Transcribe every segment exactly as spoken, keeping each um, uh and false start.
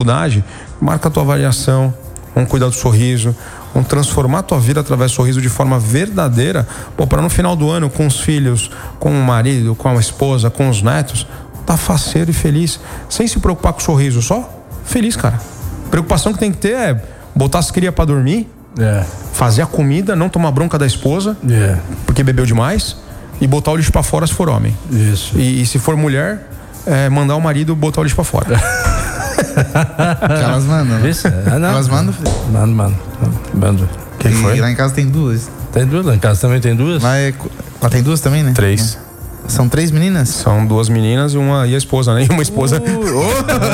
dificuldade, marca a tua avaliação, vamos cuidar do sorriso, vamos transformar a tua vida através do sorriso de forma verdadeira, para no final do ano, com os filhos, com o marido, com a esposa, com os netos, tá faceiro e feliz, sem se preocupar com o sorriso, só feliz, cara. Preocupação que tem que ter é botar as crias pra dormir, é. fazer a comida, não tomar bronca da esposa, é. porque bebeu demais, e botar o lixo pra fora se for homem. Isso. E, e se for mulher, é, mandar o marido botar o lixo pra fora. Elas mandam. Isso? Ah, não. Elas mandam, filho. Mando, mando. Mando. Quem foi? E lá em casa tem duas. Tem duas? Lá em casa também tem duas? Lá, é... lá tem duas também, né? Três. É. São três meninas? São duas meninas e uma e a esposa, né? E uma esposa. Uh,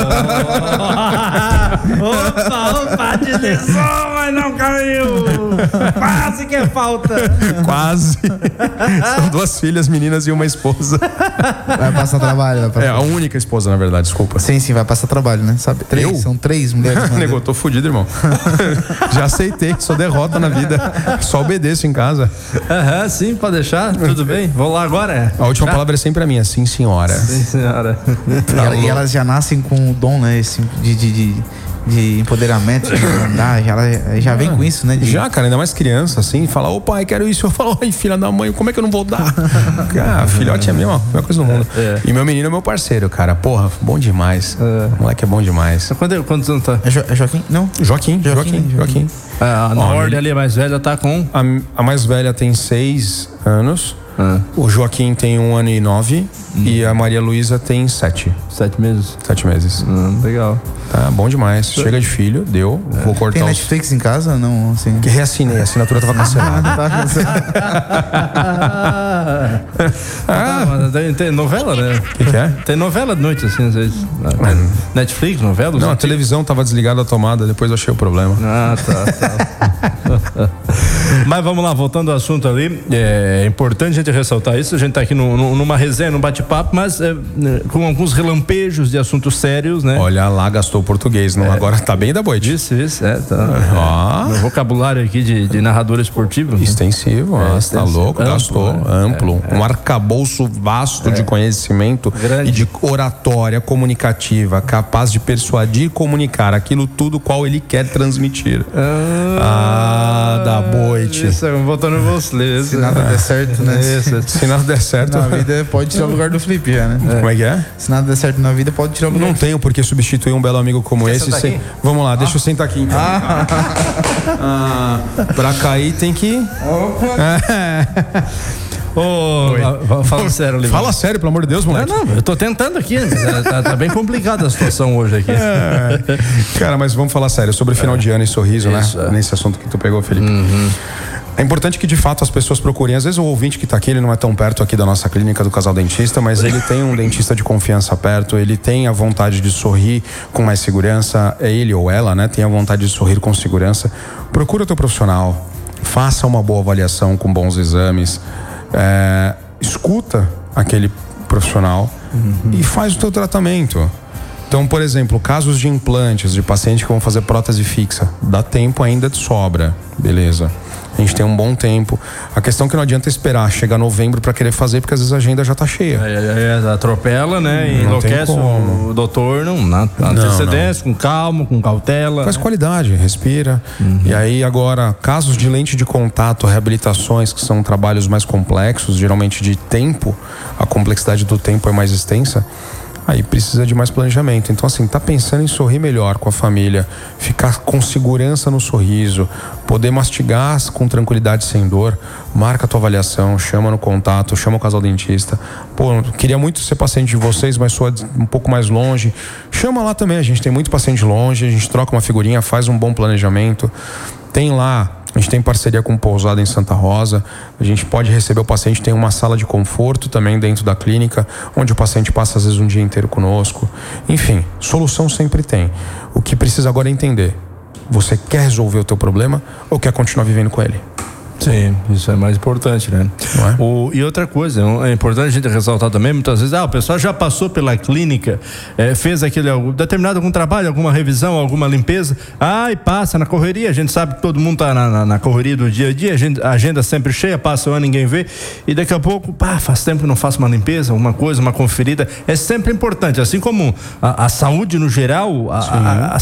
opa, opa, deslizou, mas não caiu. Quase que é falta. Quase. São duas filhas, meninas e uma esposa. Vai passar trabalho. Vai passar. É a única esposa, na verdade, desculpa. Sim, sim, vai passar trabalho, né? Sabe? Três, Eu? São três mulheres. Nego, eu tô fudido, irmão. Já aceitei, sou derrota na vida. Só obedeço em casa. Aham, sim, pode deixar, tudo bem. Vou lá agora. A última a palavra é sempre a minha, sim, senhora. Sim, senhora. E, ela, e elas já nascem com o dom, né? Esse, de, de, de, de empoderamento, de andar. Já, ela já vem ah, com isso, né? De... Já, cara, ainda mais criança, assim, fala, ô pai, quero isso. Eu falo, ai, filha da mãe, como é que eu não vou dar? Ah, filhote é a mesma, mesma coisa do mundo. É. E meu menino é meu parceiro, cara. Porra, bom demais. É. O moleque é bom demais. Quanto, quantos anos tá? É, jo, é Joaquim? Não? Joaquim, Joaquim, Joaquim. Joaquim. Joaquim. Ah, na Ó, ordem ali, a mais velha tá com? A, a mais velha tem seis anos. Ah. O Joaquim tem um ano e nove hum. e a Maria Luísa tem sete. Sete meses? Sete meses. Hum, legal. Tá bom demais. Chega de filho, deu. É. Vou cortar. Tem Netflix os... em casa? Não, assim. Que reassinei, a assinatura tava cancelada. Tá cancelada. ah, tem, tem novela, né? O que, que é? Tem novela de noite, assim, às vezes. Hum. Netflix, novela? Não, a televisão tava desligada a tomada, depois eu achei o problema. Ah, tá, tá. Mas vamos lá, voltando ao assunto ali, é importante a gente ressaltar isso, a gente tá aqui no, no, numa resenha, num bate-papo, mas é, com alguns relampejos de assuntos sérios, né? Olha lá, gastou o português, não? É. Agora tá bem da boite. Isso, isso, é, tá. Ah. Meu vocabulário aqui de, de narrador esportivo. Extensivo, né? é, é, tá louco, amplo, gastou, né? amplo. É, é. Um arcabouço vasto é. de conhecimento Grande. e de oratória comunicativa, capaz de persuadir e comunicar aquilo tudo qual ele quer transmitir. Ah, ah da boite. Isso, voltando você. Se nada der certo, né? Isso. Se nada der certo na vida, pode tirar o lugar do Felipe já, né? É. Como é que é? Se nada der certo na vida, pode tirar o lugar. Não tenho porque substituir um belo amigo como Quer esse. Sem... Vamos lá, ah. deixa eu sentar aqui então. Ah. ah, pra cair tem que. Ô, oh, fala sério, Oliveira. Fala sério, pelo amor de Deus, moleque. Não, não, eu tô tentando aqui. tá, tá bem complicada a situação hoje aqui. É. Cara, mas vamos falar sério sobre final é. de ano e sorriso, Isso, né? É. Nesse assunto que tu pegou, Felipe. Uhum. É importante que de fato as pessoas procurem. Às vezes o ouvinte que está aqui, ele não é tão perto aqui da nossa clínica do Casal Dentista, mas ele tem um dentista de confiança perto, ele tem a vontade de sorrir com mais segurança, é ele ou ela, né? Tem a vontade de sorrir com segurança. Procura o teu profissional, faça uma boa avaliação com bons exames, é, escuta aquele profissional uhum. e faz o teu tratamento. Então, por exemplo, casos de implantes, de pacientes que vão fazer prótese fixa, dá tempo ainda de sobra, beleza? A gente tem um bom tempo. A questão é que não adianta esperar chegar novembro para querer fazer, porque às vezes a agenda já tá cheia. É, é, atropela, né? E enlouquece o, o doutor, não, na, na não, antecedência, não. com calma, com cautela. Faz né? qualidade, respira. Uhum. E aí agora, casos de lente de contato, reabilitações, que são trabalhos mais complexos, geralmente de tempo, a complexidade do tempo é mais extensa. Aí precisa de mais planejamento. Então assim, tá pensando em sorrir melhor com a família, ficar com segurança no sorriso, poder mastigar com tranquilidade sem dor, marca a tua avaliação, chama no contato, chama o casal dentista. Pô, queria muito ser paciente de vocês, mas sou um pouco mais longe. Chama lá também, a gente tem muito paciente longe, a gente troca uma figurinha, faz um bom planejamento. Tem lá, a gente tem parceria com Pousada em Santa Rosa, a gente pode receber o paciente, tem uma sala de conforto também dentro da clínica, onde o paciente passa às vezes um dia inteiro conosco. Enfim, solução sempre tem. O que precisa agora é entender, você quer resolver o teu problema ou quer continuar vivendo com ele? Sim, isso é mais importante, né? Não é? O, e outra coisa, é importante a gente ressaltar também, muitas vezes, ah, o pessoal já passou pela clínica, é, fez aquele, determinado algum trabalho, alguma revisão, alguma limpeza, ah, e passa na correria, a gente sabe que todo mundo tá na, na, na correria do dia a dia, a agenda, a agenda sempre cheia, passa o ano, ninguém vê, e daqui a pouco, pá, faz tempo que não faço uma limpeza, uma coisa, uma conferida, é sempre importante, assim como a, a saúde no geral, a, a, a